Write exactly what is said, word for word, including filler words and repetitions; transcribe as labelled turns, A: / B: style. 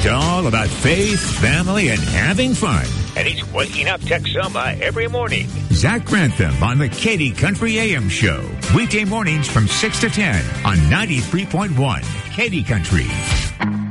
A: It's all about faith, family, and having fun. And he's waking up Texoma every morning. Zach Grantham on the Katy Country A M Show. Weekday mornings from six to ten on ninety-three point one Katy Country.